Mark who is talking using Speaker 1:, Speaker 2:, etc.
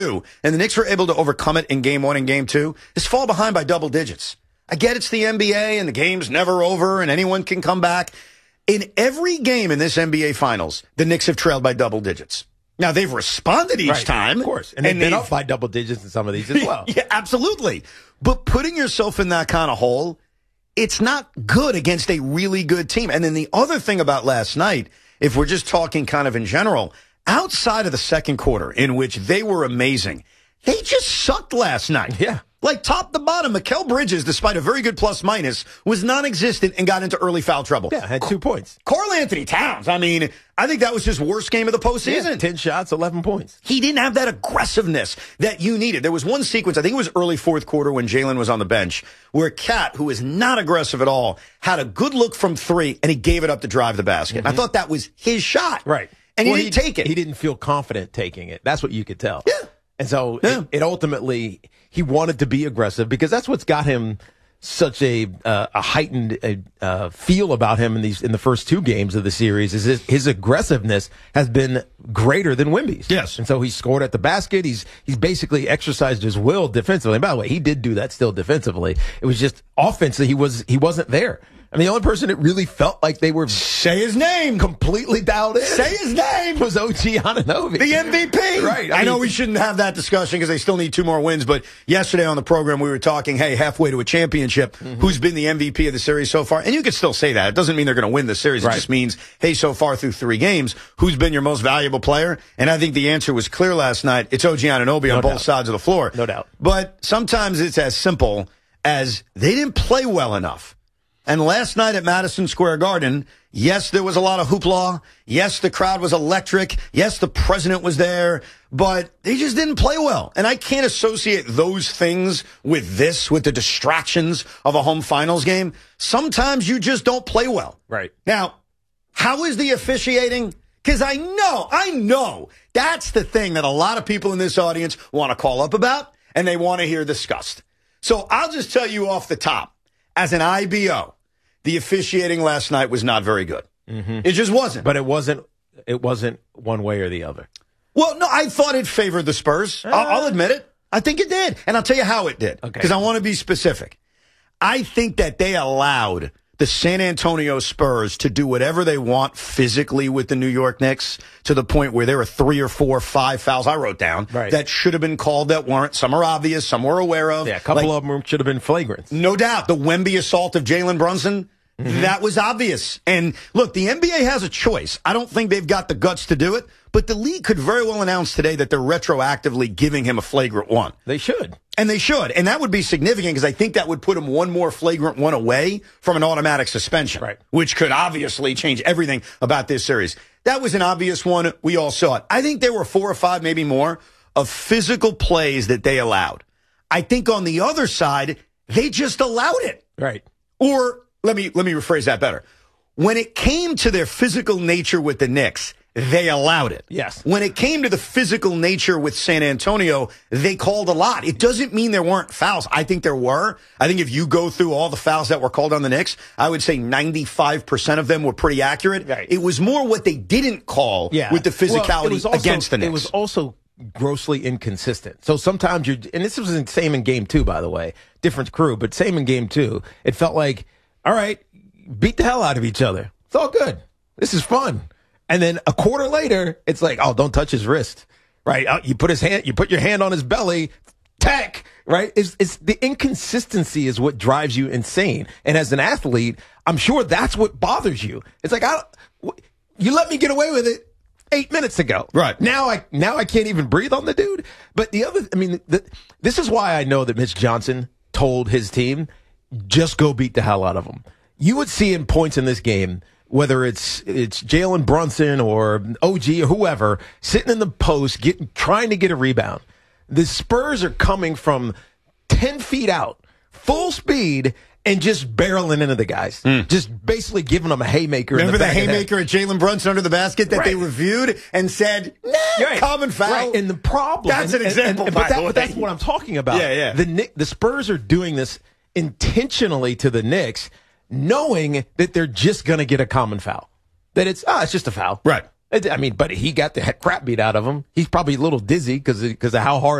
Speaker 1: and the Knicks were able to overcome it in game 1 and game 2, is fall behind by double digits. I get it's the NBA and the game's never over and anyone can come back. In every game in this NBA Finals, the Knicks have trailed by double digits. Now, they've responded each time.
Speaker 2: Of course. And they've been up by double digits in some of these as well.
Speaker 1: Yeah, absolutely. But putting yourself in that kind of hole, it's not good against a really good team. And then the other thing about last night, if we're just talking kind of in general, outside of the second quarter, in which they were amazing, they just sucked last night.
Speaker 2: Yeah.
Speaker 1: Like top to bottom, Mikal Bridges, despite a very good plus-minus, was non-existent and got into early foul trouble.
Speaker 2: Yeah, had 2 points.
Speaker 1: Karl-Anthony Towns, I mean, I think that was his worst game of the postseason.
Speaker 2: Yeah, 10 shots, 11 points.
Speaker 1: He didn't have that aggressiveness that you needed. There was one sequence, I think it was early fourth quarter when Jalen was on the bench, where Cat, who is not aggressive at all, had a good look from 3, and he gave it up to drive the basket. Mm-hmm. I thought that was his shot.
Speaker 2: Right.
Speaker 1: And he didn't take it.
Speaker 2: He didn't feel confident taking it. That's what you could tell.
Speaker 1: Yeah.
Speaker 2: And so it ultimately, he wanted to be aggressive because that's what's got him such a heightened feel about him in the first 2 games of the series. Is his aggressiveness has been greater than Wemby's.
Speaker 1: Yes.
Speaker 2: And so he scored at the basket. He's basically exercised his will defensively. And by the way, he did do that still defensively. It was just offensively, he wasn't there. I mean, the only person that really felt like they were
Speaker 1: say his name
Speaker 2: completely dialed in.
Speaker 1: Say his name
Speaker 2: was OG Anunoby,
Speaker 1: the MVP.
Speaker 2: Right.
Speaker 1: I know we shouldn't have that discussion because they still need 2 more wins. But yesterday on the program, we were talking, hey, halfway to a championship, who's been the MVP of the series so far? And you could still say that. It doesn't mean they're going to win the series. Right. It just means, hey, so far through 3 games, who's been your most valuable player? And I think the answer was clear last night. It's OG Anunoby on both sides of the floor.
Speaker 2: No doubt.
Speaker 1: But sometimes it's as simple as they didn't play well enough. And last night at Madison Square Garden, yes, there was a lot of hoopla. Yes, the crowd was electric. Yes, the president was there. But they just didn't play well. And I can't associate those things with the distractions of a home finals game. Sometimes you just don't play well.
Speaker 2: Right.
Speaker 1: Now, how is the officiating? Because I know that's the thing that a lot of people in this audience want to call up about and they want to hear discussed. So I'll just tell you off the top. As an IBO, the officiating last night was not very good. Mm-hmm. It just wasn't.
Speaker 2: But it wasn't one way or the other.
Speaker 1: Well, no, I thought it favored the Spurs. I'll admit it. I think it did. And I'll tell you how it did. Because I want to be specific. I think that they allowed the San Antonio Spurs to do whatever they want physically with the New York Knicks to the point where there were 3 or 4 or 5 fouls I wrote down that should have been called that weren't. Some are obvious, some we're aware of.
Speaker 2: Yeah, a couple of them should have been flagrant.
Speaker 1: No doubt. The Wemby assault of Jalen Brunson, that was obvious. And look, the NBA has a choice. I don't think they've got the guts to do it, but the league could very well announce today that they're retroactively giving him a flagrant 1.
Speaker 2: They should.
Speaker 1: And they should. And that would be significant because I think that would put him 1 more flagrant 1 away from an automatic suspension, which could obviously change everything about this series. That was an obvious one. We all saw it. I think there were 4 or 5, maybe more, of physical plays that they allowed. I think on the other side, they just allowed it.
Speaker 2: Right.
Speaker 1: Or let me rephrase that better. When it came to their physical nature with the Knicks, they allowed it.
Speaker 2: Yes.
Speaker 1: When it came to the physical nature with San Antonio, they called a lot. It doesn't mean there weren't fouls. I think there were. I think if you go through all the fouls that were called on the Knicks, I would say 95% of them were pretty accurate.
Speaker 2: Right.
Speaker 1: It was more what they didn't call with the physicality against the Knicks.
Speaker 2: It was also grossly inconsistent. So sometimes and this was the same in game 2, by the way, different crew, but same in game 2. It felt like, all right, beat the hell out of each other. It's all good. This is fun. And then a quarter later, it's like, oh, don't touch his wrist, right? You put your hand on his belly, tech, right? It's the inconsistency is what drives you insane. And as an athlete, I'm sure that's what bothers you. It's like, you let me get away with it 8 minutes ago.
Speaker 1: Right.
Speaker 2: Now I can't even breathe on the dude. But this is why I know that Mitch Johnson told his team, just go beat the hell out of him. You would see in points in this game, whether it's Jalen Brunson or OG or whoever, sitting in the post, trying to get a rebound. The Spurs are coming from 10 feet out, full speed, and just barreling into the guys. Just basically giving them a haymaker.
Speaker 1: Remember
Speaker 2: the
Speaker 1: haymaker at Jalen Brunson under the basket that they reviewed and said, common foul?
Speaker 2: Right, and the problem.
Speaker 1: That's an example, but
Speaker 2: that's what I'm talking about.
Speaker 1: Yeah.
Speaker 2: The Spurs are doing this intentionally to the Knicks, knowing that they're just going to get a common foul. That it's just a foul.
Speaker 1: Right.
Speaker 2: I mean, but he got the crap beat out of him. He's probably a little dizzy because of how hard